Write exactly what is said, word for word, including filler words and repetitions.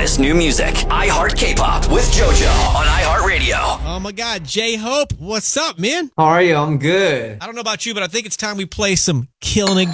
hottest new music. iHeart K-Pop with JoJo on iHeartRadio. Oh my God, J-Hope, what's up, man? How are you? I'm good. I don't know about you, but I think it's time we play some Killing It